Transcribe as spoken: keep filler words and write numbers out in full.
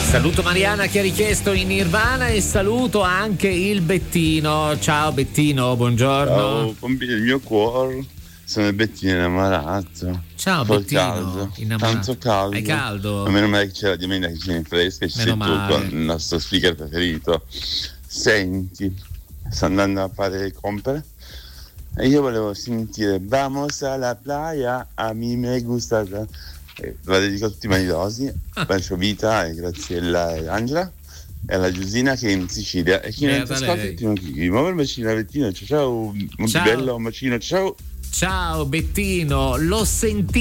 Saluto Mariana che ha richiesto in Nirvana e saluto anche il Bettino. Ciao Bettino, buongiorno. Ciao, pompi del mio cuore, sono il Bettino innamorato. Ciao Col Bettino, caldo, innamorato. tanto caldo. Hai caldo? A meno male che c'è la domenica che c'è fresca e ci sei Meno tu male. con il nostro speaker preferito. Senti, sto andando a fare le compere e io volevo sentire Vamos a la playa, a mi me gusta. Eh, la dedico a tutti i maridosi, Bancio Vita e Graziella e Angela e alla Giusina che è in Sicilia e chi non ti ascolta ti non chi. Ma un bacino Bettino, ciao ciao, Montebello, un bacino, ciao. Ciao Bettino, l'ho sentito